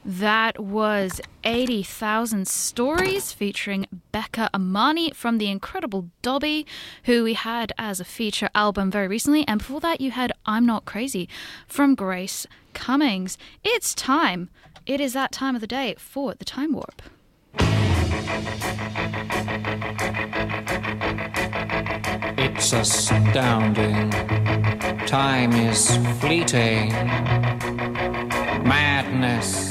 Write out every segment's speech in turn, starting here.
That was 80,000 Stories featuring Becca Amani from the incredible Dobby, who we had as a feature album very recently. And before that, you had I'm Not Crazy from Grace Cummings. It's time. It is that time of the day for the Time Warp. It's astounding. Time is fleeting. Madness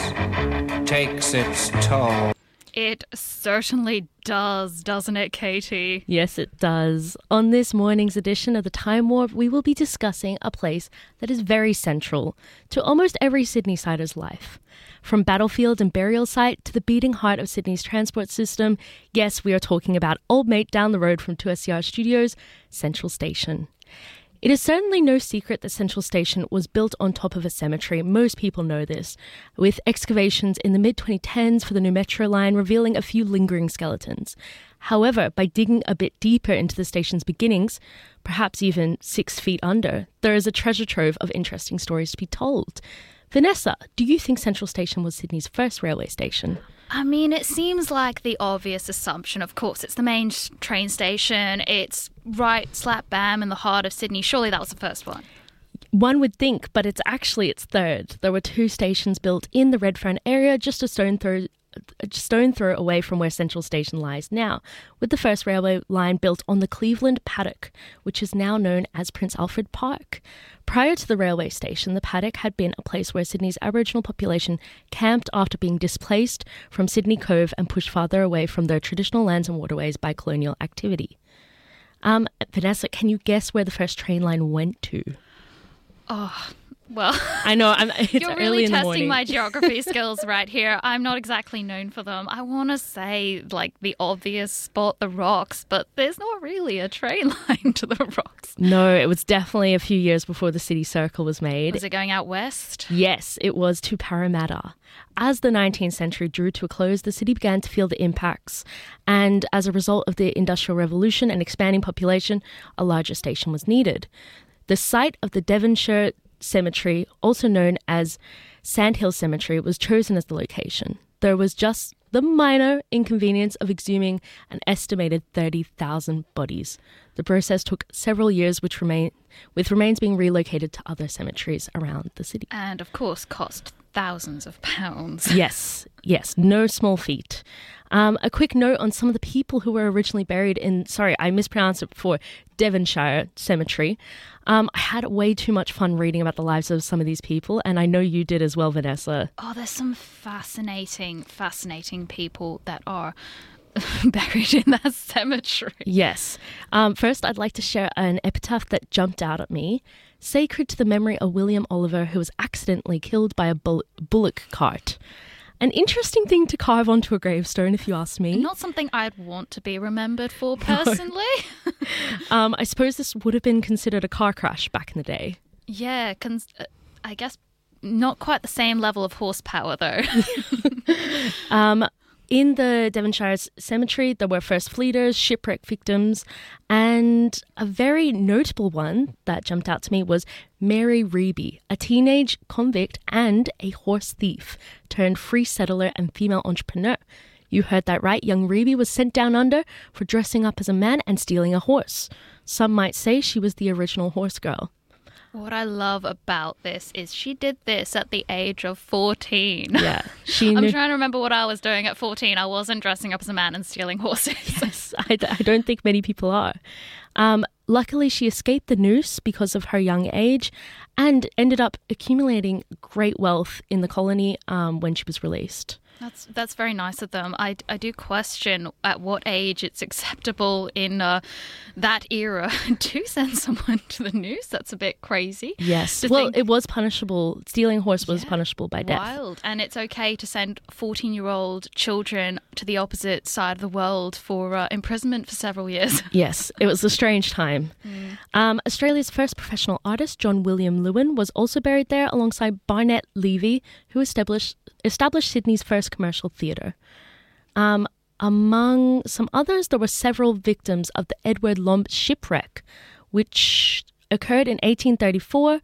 takes its toll. It certainly does, doesn't it, Katie? Yes, it does. On this morning's edition of the Time Warp, we will be discussing a place that is very central to almost every Sydney-sider's life. From battlefield and burial site to the beating heart of Sydney's transport system, yes, we are talking about old mate down the road from 2SER Studios, Central Station. It is certainly no secret that Central Station was built on top of a cemetery. Most people know this, with excavations in the mid-2010s for the new metro line revealing a few lingering skeletons. However, by digging a bit deeper into the station's beginnings, perhaps even 6 feet under, there is a treasure trove of interesting stories to be told. Vanessa, do you think Central Station was Sydney's first railway station? I mean, it seems like the obvious assumption. Of course, it's the main train station. It's right slap bam in the heart of Sydney. Surely that was the first one. One would think, but it's actually its third. There were 2 stations built in the Redfern area, just a stone throw away from where Central Station lies now, with the first railway line built on the Cleveland Paddock, which is now known as Prince Alfred Park. Prior to the railway station, the paddock had been a place where Sydney's Aboriginal population camped after being displaced from Sydney Cove and pushed farther away from their traditional lands and waterways by colonial activity. Vanessa, can you guess where the first train line went to? Oh, well, I know, it's you're early really in the morning. testing my geography skills right here. I'm not exactly known for them. I want to say, like, the obvious spot, the Rocks, but there's not really a train line to the Rocks. No, it was definitely a few years before the City Circle was made. Was it going out west? Yes, it was to Parramatta. As the 19th century drew to a close, the city began to feel the impacts, and as a result of the Industrial Revolution and expanding population, a larger station was needed. The site of the Devonshire Cemetery, also known as Sandhill Cemetery, was chosen as the location. There was just the minor inconvenience of exhuming an estimated 30,000 bodies. The process took several years, with remains being relocated to other cemeteries around the city. And, of course, cost thousands of pounds. Yes, no small feat. A quick note on some of the people who were originally buried in, I mispronounced it before, Devonshire Cemetery. I had way too much fun reading about the lives of some of these people, and I know you did as well, Vanessa. Oh, there's some fascinating people that are buried in that cemetery. Yes. First, I'd like to share an epitaph that jumped out at me. Sacred to the memory of William Oliver, who was accidentally killed by a bullock cart. An interesting thing to carve onto a gravestone, if you ask me. Not something I'd want to be remembered for, personally. No. I suppose this would have been considered a car crash back in the day. Yeah, I guess not quite the same level of horsepower, though. In the Devonshire Cemetery, there were first fleeters, shipwreck victims, and a very notable one that jumped out to me was Mary Reeby, a teenage convict and a horse thief turned free settler and female entrepreneur. You heard that right, young Reeby was sent down under for dressing up as a man and stealing a horse. Some might say she was the original horse girl. What I love about this is she did this at the age of 14. Yeah. I'm trying to remember what I was doing at 14. I wasn't dressing up as a man and stealing horses. Yes, I don't think many people are. Luckily, she escaped the noose because of her young age and ended up accumulating great wealth in the colony when she was released. That's very nice of them. I do question at what age it's acceptable in that era to send someone to the noose. That's a bit crazy. Yes. Well, it was punishable. Stealing a horse was punishable by death. Wild. And it's okay to send 14-year-old children to the opposite side of the world for imprisonment for several years. Yes, it was a strange time. Australia's first professional artist, John William Lewin, was also buried there alongside Barnett Levy, who established Sydney's first commercial theatre. Among some others, there were several victims of the Edward Lumb shipwreck, which occurred in 1834.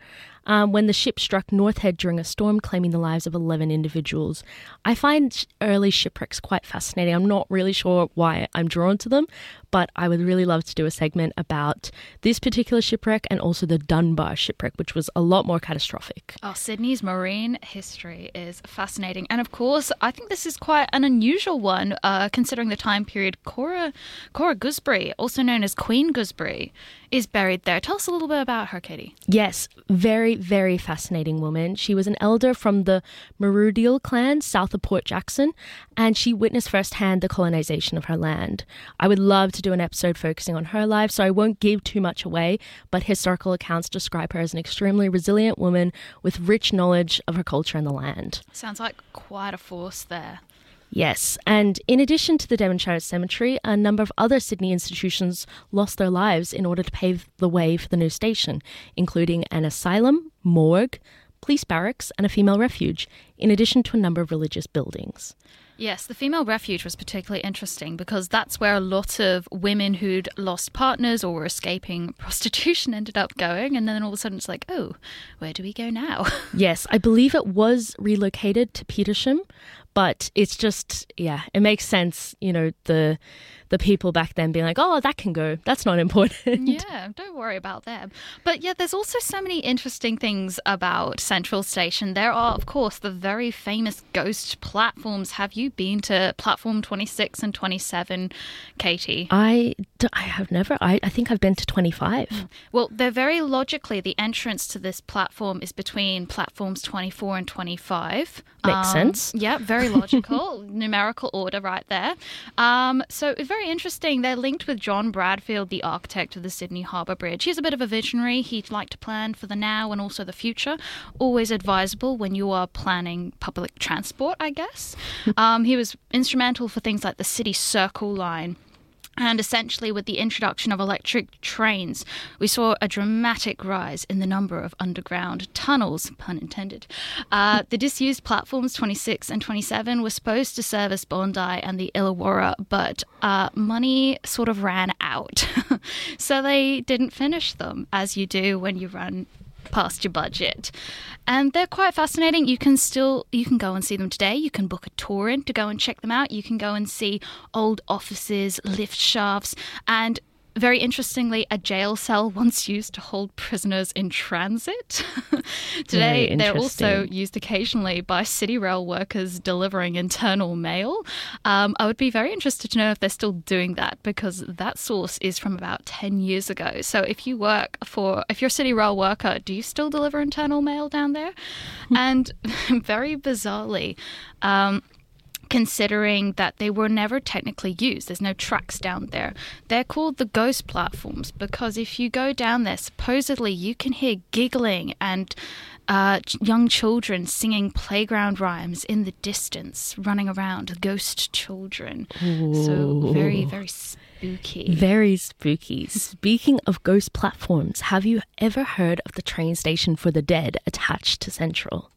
when the ship struck North Head during a storm, claiming the lives of 11 individuals. I find early shipwrecks quite fascinating. I'm not really sure why I'm drawn to them, but I would really love to do a segment about this particular shipwreck and also the Dunbar shipwreck, which was a lot more catastrophic. Oh, Sydney's marine history is fascinating. And of course, I think this is quite an unusual one, considering the time period. Cora Gooseberry, also known as Queen Gooseberry, is buried there. Tell us a little bit about her, Katie. Yes, very, very fascinating woman. She was an elder from the Maroodyl clan south of Port Jackson, and she witnessed firsthand the colonization of her land. I would love to do an episode focusing on her life, so I won't give too much away, but historical accounts describe her as an extremely resilient woman with rich knowledge of her culture and the land. Sounds like quite a force there. Yes, and in addition to the Devonshire Cemetery, a number of other Sydney institutions lost their lives in order to pave the way for the new station, including an asylum, morgue, police barracks, and a female refuge, in addition to a number of religious buildings. Yes, the female refuge was particularly interesting because that's where a lot of women who'd lost partners or were escaping prostitution ended up going. And then all of a sudden it's like, oh, where do we go now? Yes, I believe it was relocated to Petersham, but it's just, yeah, it makes sense, you know, the people back then being like, oh, that can go. That's not important. Yeah, don't worry about them. But yeah, there's also so many interesting things about Central Station. There are, of course, the very famous ghost platforms. Have you been to platform 26 and 27, Katie? I have never. I think I've been to 25. Well, they're very logically, the entrance to this platform is between platforms 24 and 25. Makes sense. Yeah, very logical. Numerical order right there. So it's very interesting. They're linked with John Bradfield, the architect of the Sydney Harbour Bridge. He's a bit of a visionary. He'd like to plan for the now and also the future. Always advisable when you are planning public transport, I guess. He was instrumental for things like the City Circle line. And essentially, with the introduction of electric trains, we saw a dramatic rise in the number of underground tunnels, pun intended. The disused platforms 26 and 27 were supposed to service Bondi and the Illawarra, but money sort of ran out. So they didn't finish them, as you do when you run past your budget. And they're quite fascinating. You can go and see them today. You can book a tour in to go and check them out. You can go and see old offices, lift shafts, and very interestingly, a jail cell once used to hold prisoners in transit. Today, they're also used occasionally by City Rail workers delivering internal mail. I would be very interested to know if they're still doing that, because that source is from about 10 years ago. So if you're a City Rail worker, do you still deliver internal mail down there? And very bizarrely, considering that they were never technically used. There's no tracks down there. They're called the ghost platforms because if you go down there, supposedly you can hear giggling and young children singing playground rhymes in the distance, running around, ghost children. Ooh. So very, very spooky. Very spooky. Speaking of ghost platforms, have you ever heard of the train station for the dead attached to Central?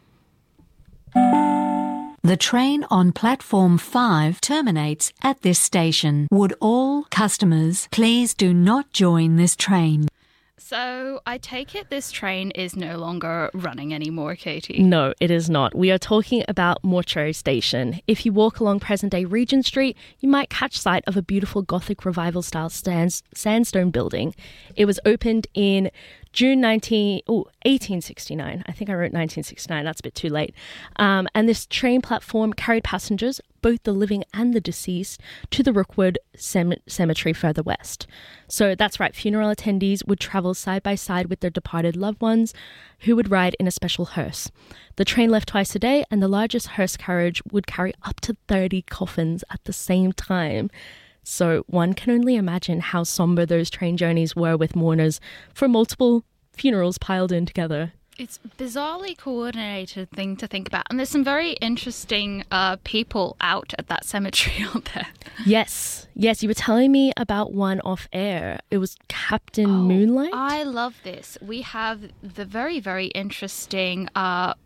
The train on platform 5 terminates at this station. Would all customers please do not join this train? So I take it this train is no longer running anymore, Katie? No, it is not. We are talking about Mortuary Station. If you walk along present-day Regent Street, you might catch sight of a beautiful Gothic Revival-style sandstone building. It was opened in June 1869. I think I wrote 1969. That's a bit too late. And this train platform carried passengers, both the living and the deceased, to the Rookwood Cemetery further west. So that's right, funeral attendees would travel side by side with their departed loved ones, who would ride in a special hearse. The train left twice a day, and the largest hearse carriage would carry up to 30 coffins at the same time. So one can only imagine how somber those train journeys were with mourners for multiple funerals piled in together. It's a bizarrely coordinated thing to think about. And there's some very interesting people out at that cemetery, aren't there? Yes, you were telling me about one off air. It was Captain Moonlight? I love this. We have the very, very interesting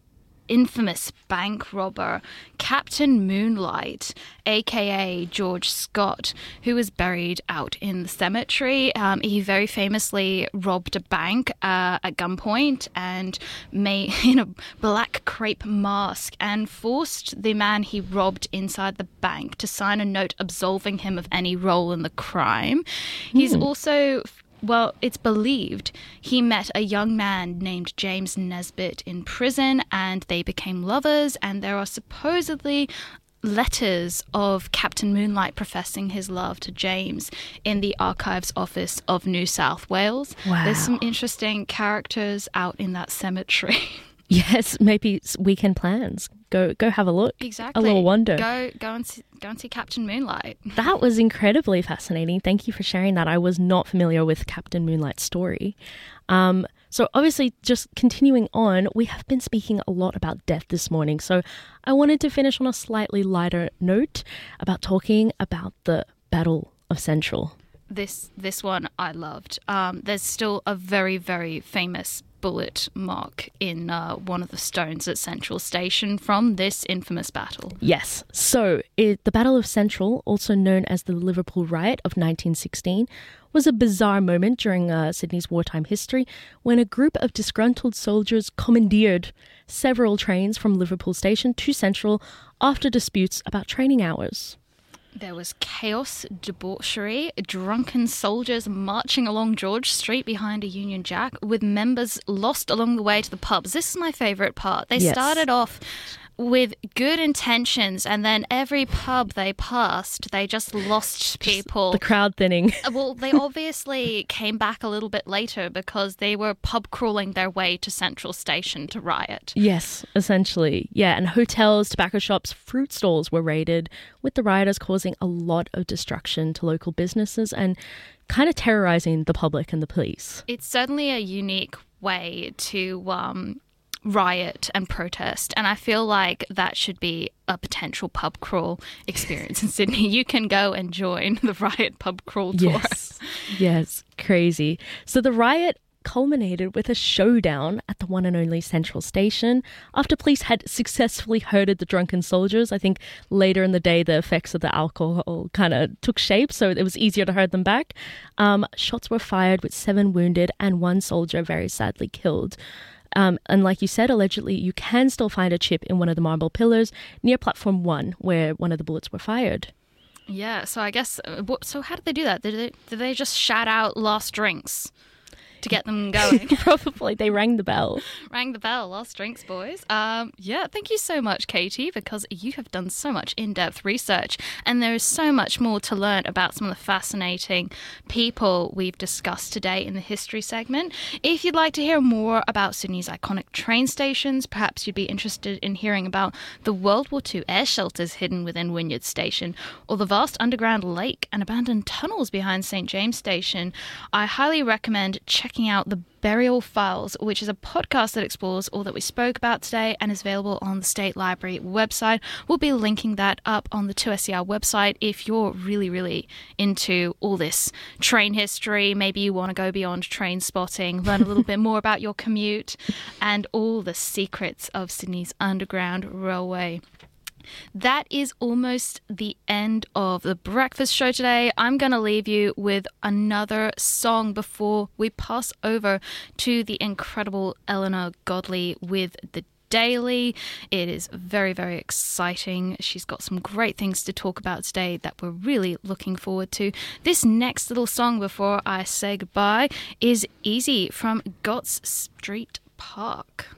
infamous bank robber, Captain Moonlight, aka George Scott, who was buried out in the cemetery. He very famously robbed a bank at gunpoint and made in a black crepe mask and forced the man he robbed inside the bank to sign a note absolving him of any role in the crime. He's also... Well, it's believed he met a young man named James Nesbitt in prison and they became lovers, and there are supposedly letters of Captain Moonlight professing his love to James in the Archives Office of New South Wales. Wow. There's some interesting characters out in that cemetery. Yes, maybe weekend plans. Go have a look. Exactly. A little wonder. Go and see Captain Moonlight. That was incredibly fascinating. Thank you for sharing that. I was not familiar with Captain Moonlight's story. So obviously, just continuing on, we have been speaking a lot about death this morning. So I wanted to finish on a slightly lighter note about talking about the Battle of Central. This one I loved. There's still a very, very famous bullet mark in one of the stones at Central Station from this infamous battle. Yes. So the Battle of Central, also known as the Liverpool Riot of 1916, was a bizarre moment during Sydney's wartime history when a group of disgruntled soldiers commandeered several trains from Liverpool Station to Central after disputes about training hours. There was chaos, debauchery, drunken soldiers marching along George Street behind a Union Jack with members lost along the way to the pubs. This is my favourite part. They started off with good intentions, and then every pub they passed, they just lost people. The crowd thinning. Well, they obviously came back a little bit later because they were pub crawling their way to Central Station to riot. Yes, essentially. Yeah, and hotels, tobacco shops, fruit stalls were raided, with the rioters causing a lot of destruction to local businesses and kind of terrorising the public and the police. It's certainly a unique way to riot and protest, and I feel like that should be a potential pub crawl experience in Sydney. You can go and join the riot pub crawl tour. Yes, crazy. So the riot culminated with a showdown at the one and only Central Station after police had successfully herded the drunken soldiers. I think later in the day the effects of the alcohol kind of took shape, so it was easier to herd them back. Shots were fired with 7 wounded and 1 soldier very sadly killed. And like you said, allegedly you can still find a chip in one of the marble pillars near platform 1 where one of the bullets were fired. Yeah, so I guess, so how did they do that? Did they just shout out last drinks to get them going? Probably. They rang the bell. Rang the bell. Last drinks, boys. Yeah, thank you so much, Katie, because you have done so much in-depth research and there is so much more to learn about some of the fascinating people we've discussed today in the history segment. If you'd like to hear more about Sydney's iconic train stations, perhaps you'd be interested in hearing about the World War II air shelters hidden within Wynyard Station or the vast underground lake and abandoned tunnels behind St James Station, I highly recommend checking out the Burial Files, which is a podcast that explores all that we spoke about today and is available on the State Library website. We'll be linking that up on the 2SER website if you're really, really into all this train history. Maybe you want to go beyond train spotting, learn a little bit more about your commute and all the secrets of Sydney's Underground Railway. That is almost the end of the breakfast show today. I'm going to leave you with another song before we pass over to the incredible Eleanor Godley with The Daily. It is very, very exciting. She's got some great things to talk about today that we're really looking forward to. This next little song before I say goodbye is Easy from Gotts Street Park.